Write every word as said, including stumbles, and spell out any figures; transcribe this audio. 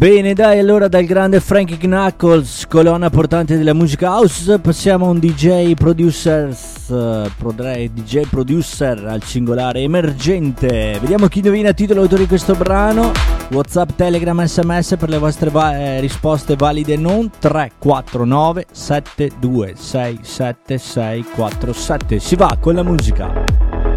Bene, dai, allora dal grande Frankie Knuckles, colonna portante della musica house, passiamo a un D J producers, uh, D J producer al singolare emergente. Vediamo chi indovina il titolo autore di questo brano. WhatsApp, Telegram, S M S per le vostre va- eh, risposte valide non. Tre quattro nove sette due sei sette sei quattro sette. Si va con la musica.